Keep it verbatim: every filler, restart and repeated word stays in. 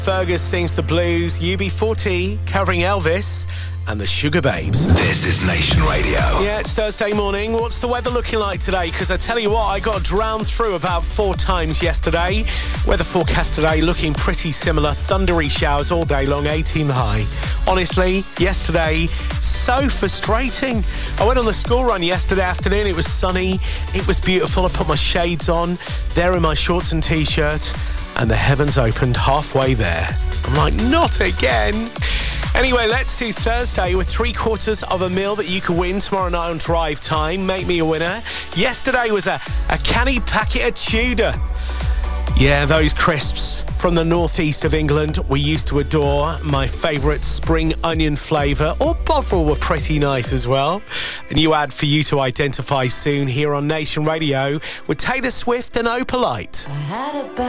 Fergus sings the blues, U B forty covering Elvis and the Sugar Babes. This is Nation Radio. Yeah, it's Thursday morning. What's the weather looking like today? Because I tell you what, I got drowned through about four times yesterday. Weather forecast today looking pretty similar. Thundery showers all day long, eighteen high. Honestly, yesterday, so frustrating. I went on the school run yesterday afternoon. It was sunny. It was beautiful. I put my shades on, there in my shorts and T-shirt, and the heavens opened halfway there. I'm like, not again. Anyway, let's do Thursday with three quarters of a mil that you can win tomorrow night on Drive Time. Make me a winner. Yesterday was a, a canny packet of Tudor. Yeah, those crisps from the northeast of England we used to adore. My favourite spring onion flavour, or Bovril, were pretty nice as well. A new ad for you to identify soon here on Nation Radio with Taylor Swift and Opalite. I had a